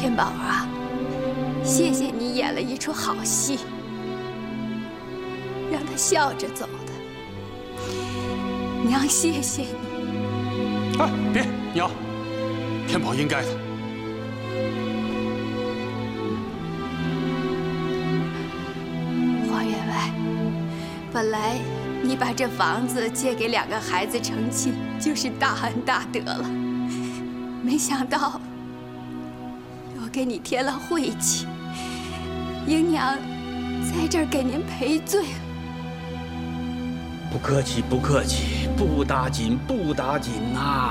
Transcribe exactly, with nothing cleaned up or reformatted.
天宝啊，谢谢你演了一出好戏，让他笑着走的。娘，谢谢你。 哎，别，娘，天宝应该的。 黄员外，本来你把这房子借给两个孩子成亲，就是大恩大德了，没想到我给你添了晦气，英娘在这儿给您赔罪了。 不客气，不客气，不打紧，不打紧呐。